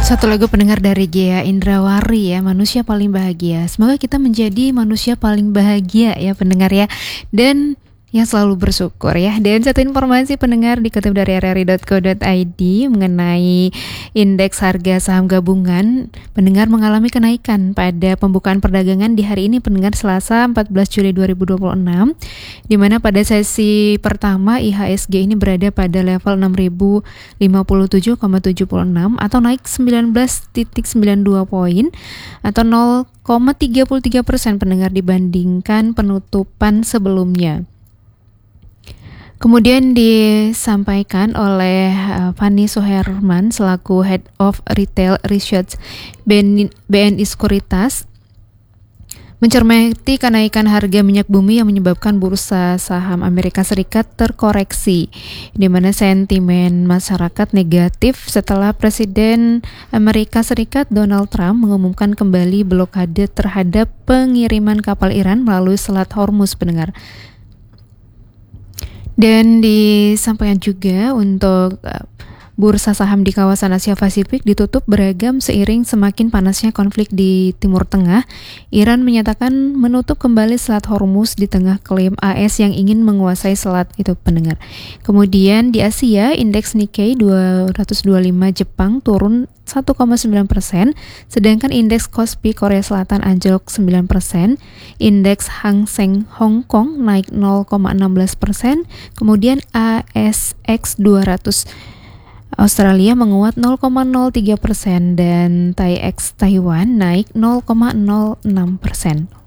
Satu lagu pendengar dari Ghea Indrawari ya, Manusia Paling Bahagia. Semoga kita menjadi manusia paling bahagia ya pendengar ya. Dan yang selalu bersyukur ya. Dan satu informasi pendengar dikutip dari rri.co.id mengenai indeks harga saham gabungan. Pendengar mengalami kenaikan pada pembukaan perdagangan di hari ini pendengar Selasa 14 Juli 2026. Di mana pada sesi pertama IHSG ini berada pada level 6.057,76 atau naik 19,92 poin atau 0,33% pendengar dibandingkan penutupan sebelumnya. Kemudian disampaikan oleh Fani Suherman selaku Head of Retail Research BNI Sekuritas mencermati kenaikan harga minyak bumi yang menyebabkan bursa saham Amerika Serikat terkoreksi, di mana sentimen masyarakat negatif setelah Presiden Amerika Serikat Donald Trump mengumumkan kembali blokade terhadap pengiriman kapal Iran melalui Selat Hormuz pendengar. Dan disampaikan juga untuk bursa saham di kawasan Asia Pasifik ditutup beragam seiring semakin panasnya konflik di Timur Tengah. Iran menyatakan menutup kembali Selat Hormuz di tengah klaim AS yang ingin menguasai selat itu pendengar. Kemudian di Asia, indeks Nikkei 225 Jepang turun 1,9%, sedangkan indeks Kospi Korea Selatan anjlok 9%, indeks Hang Seng Hong Kong naik 0,16%, kemudian ASX 200 Australia menguat 0,03% dan TAIEX Taiwan naik 0,06%.